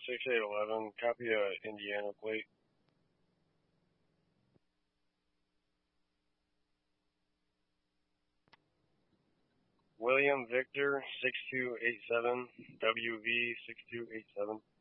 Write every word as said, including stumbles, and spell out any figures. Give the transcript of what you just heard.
six eight eleven. Copy a Indiana plate. William Victor six two eight seven. W V six two eight seven.